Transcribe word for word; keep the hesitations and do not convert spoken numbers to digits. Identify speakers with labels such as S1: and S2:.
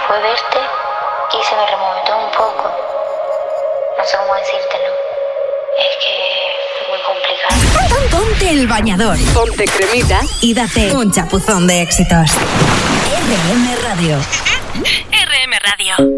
S1: fue verte y se me remontó un poco. No sé cómo decírtelo. Es que es muy complicado.
S2: Ponte el bañador, ponte cremita y date un chapuzón de éxitos. R M Radio.
S3: R M Radio.